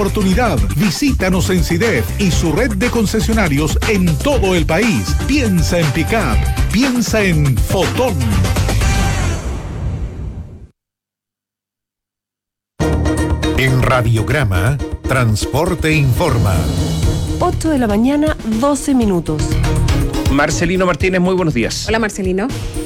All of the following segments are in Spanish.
Oportunidad. Visítanos en CIDEF y su red de concesionarios en todo el país. Piensa en Pickup. Piensa en Fotón. En Radiograma, Transporte Informa. 8 de la mañana, 12 minutos. Marcelino Martínez, muy buenos días. Hola, Marcelino.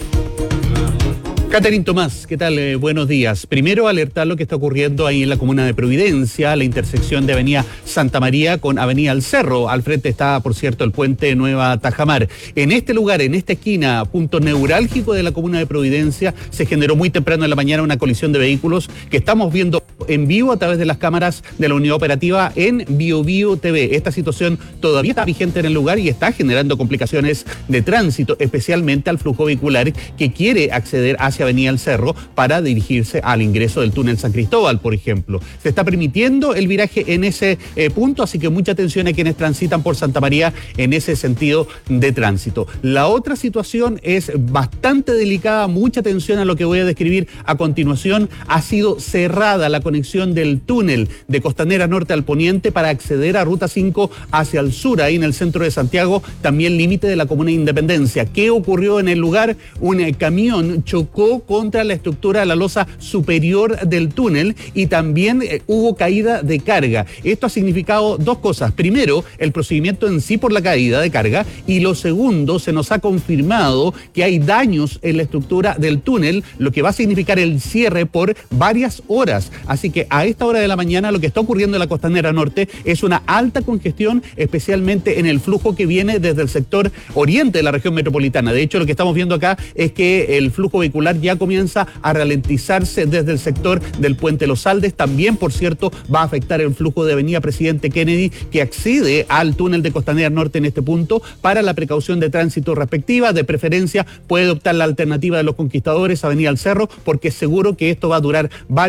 Catherine Tomás, ¿qué tal? Buenos días. Primero, alertar lo que está ocurriendo ahí en la comuna de Providencia, la intersección de Avenida Santa María con Avenida El Cerro. Al frente está, por cierto, el puente Nueva Tajamar. En este lugar, en esta esquina, punto neurálgico de la comuna de Providencia, se generó muy temprano en la mañana una colisión de vehículos que estamos viendo en vivo a través de las cámaras de la unidad operativa en BioBio TV. Esta situación todavía está vigente en el lugar y está generando complicaciones de tránsito, especialmente al flujo vehicular que quiere acceder hacia Avenida El Cerro para dirigirse al ingreso del túnel San Cristóbal, por ejemplo. Se está permitiendo el viraje en ese punto, así que mucha atención a quienes transitan por Santa María en ese sentido de tránsito. La otra situación es bastante delicada, mucha atención a lo que voy a describir a continuación. Ha sido cerrada la conexión del túnel de Costanera Norte al Poniente para acceder a Ruta 5 hacia el sur, ahí en el centro de Santiago, también límite de la comuna de Independencia. ¿Qué ocurrió en el lugar? Un camión chocó contra la estructura de la losa superior del túnel y también hubo caída de carga. Esto ha significado dos cosas. Primero, el procedimiento en sí por la caída de carga, y lo segundo, se nos ha confirmado que hay daños en la estructura del túnel, lo que va a significar el cierre por varias horas. Así que a esta hora de la mañana lo que está ocurriendo en la Costanera Norte es una alta congestión, especialmente en el flujo que viene desde el sector oriente de la región metropolitana. De hecho, lo que estamos viendo acá es que el flujo vehicular ya comienza a ralentizarse desde el sector del Puente Los Aldes. También, por cierto, va a afectar el flujo de Avenida Presidente Kennedy, que accede al túnel de Costanera Norte en este punto. Para la precaución de tránsito respectiva, de preferencia puede optar la alternativa de los Conquistadores, Avenida El Cerro, porque es seguro que esto va a durar varios